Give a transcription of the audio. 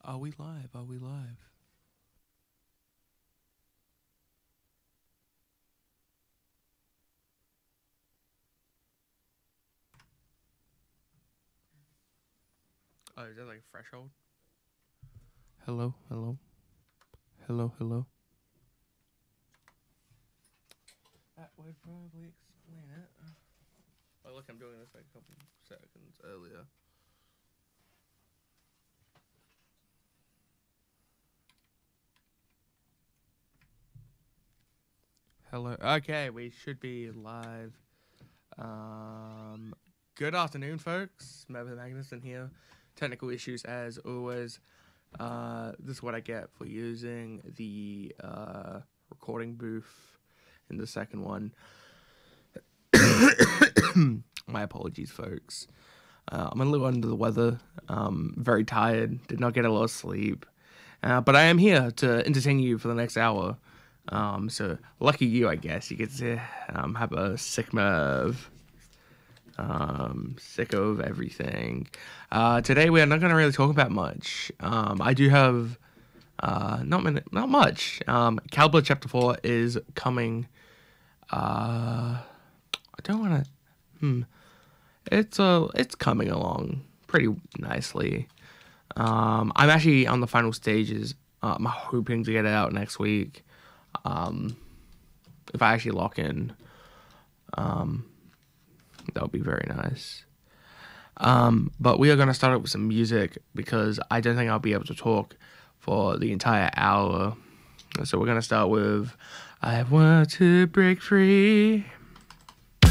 Are we live? Are we live? Oh, is that like threshold? Hello, hello, hello, hello. That would probably explain it. Oh, look, I'm doing this like a couple seconds earlier. Hello. Okay, we should be live. Good afternoon, folks. Mevin Magnuson here. Technical issues as always. This is what I get for using the recording booth in the second one. My apologies, folks. I'm a little under the weather. Very tired. Did not get a lot of sleep. But I am here to entertain you for the next hour. So lucky you, I guess. You get to have a sick Merv. Sick of everything. Today we are not going to really talk about much. I do have not much. Caliber Chapter 4 is coming. I don't want to. It's coming along pretty nicely. I'm actually on the final stages. I'm hoping to get it out next week. If I actually lock in, that would be very nice. But we are going to start up with some music because I don't think I'll be able to talk for the entire hour. So we're going to start with I Want to Break Free